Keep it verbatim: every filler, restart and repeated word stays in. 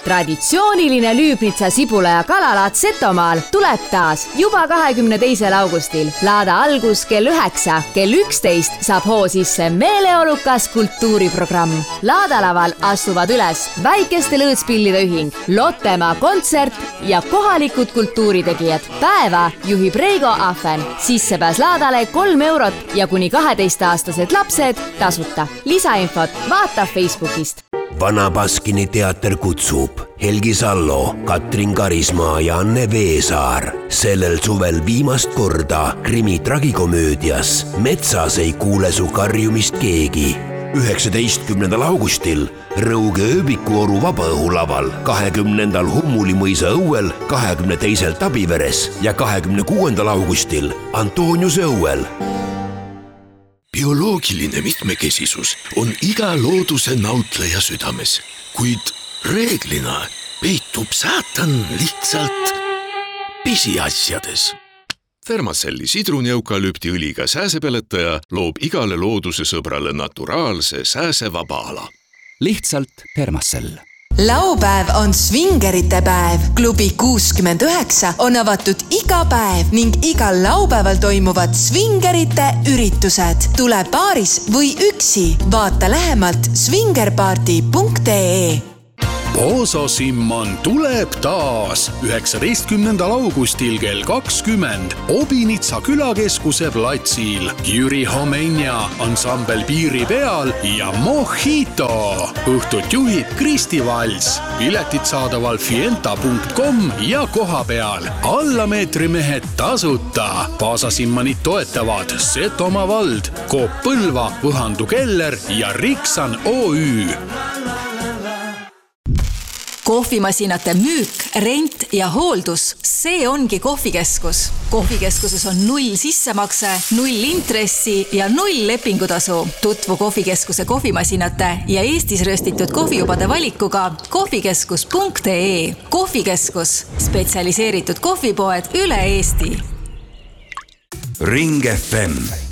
Traditsiooniline Lüübnitsa sibula ja kalalaat Setomaal tuleb taas juba kahekümne teisel augustil. Laada algus kell üheksa, kell üksteist saab hoo sisse meeleolukas kultuuriprogramm. Laadalaval astuvad üles väikeste lõõtspillide ühing, Lottemaa kontsert ja kohalikud kultuuritegijad. Päeva juhib Reigo Ahven. Sissepääs laadale kolm eurot ja kuni kaheteistaastased lapsed tasuta. Lisainfot vaata Facebookist. Vana Baskini teater kutsub Helgi Sallo, Katrin Karismaa ja Anne Veesaar. Sellel suvel viimast korda krimi tragikomöödias Metsas ei kuule su karjumist keegi. üheksateistkümnendal augustil Rõuge ööbikuoru vabaõhulaval, kahekümnendal Hummulimõisa õuel, kahekümne teisel Tabiveres ja kahekümne kuuendal augustil Antoniuse õuel. Bioloogiline mitmekesisus on iga looduse nautleja südames, kuid reeglina peitub saatan lihtsalt pisiasjades. Thermacelli sidruneukalüptiõliga sääsepeletaja loob igale looduse sõbrale naturaalse sääsevaba ala. Lihtsalt Thermacell. Laupäev on svingerite päev. Klubi kuuskümmend üheksa on avatud iga päev ning igal laupäeval toimuvad svingerite üritused. Tule paaris või üksi. Vaata lähemalt svingerparty punkt ee. Pooso Simman tuleb taas üheksateistkümnendal augustil kell kakskümmend Obinitsa külakeskuse platsil. Jüri Homenja, ansambel Piiri peal ja Mojito. Õhtut juhib Kristi Vals. Piletid saadaval fienta punkt com ja koha peal. Allameetrimehed tasuta. Pooso Simmanit toetavad Setomaa vald, Coop Põlva, Võhandu Keller ja Riksan O Ü. Kohvimasinate müük, rent ja hooldus, see ongi kohvikeskus. Kohvikeskuses on null sissemakse, null intressi ja null lepingutasu. Tutvu kohvikeskuse kohvimasinate ja Eestis röstitud kohvijubade valikuga kohvikeskus punkt ee. Kohvikeskus, spetsialiseeritud kohvipoed üle Eesti. Ring F M